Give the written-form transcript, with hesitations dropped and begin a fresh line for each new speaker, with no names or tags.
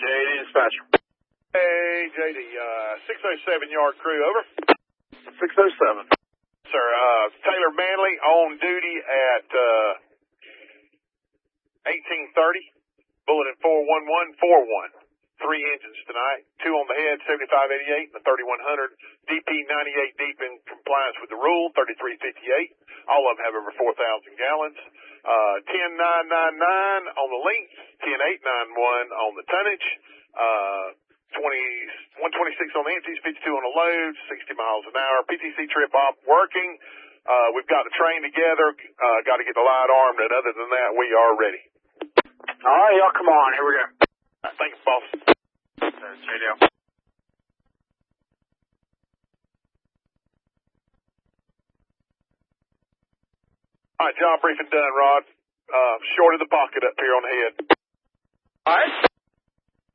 JD dispatcher.
Hey, JD, 607 yard crew, over.
607.
Sir, Taylor Manley on duty at 1830, bulletin 41141. 3 engines tonight, 2 on the head, 7588 and the 3100, DP 98 deep in compliance with the rule, 3358. All of them have over 4,000 gallons. 10999 on the length, 10891 on the tonnage, 126 on the empties, 52 on the loads, 60 miles an hour. PTC trip op working. We've got the train together, got to get the light armed, and other than that, we are ready.
All right, y'all, come on. Here we go.
Thanks, boss.
There's JD.
All right, job briefing done, Rod. Short of the pocket up here on the head.
All right.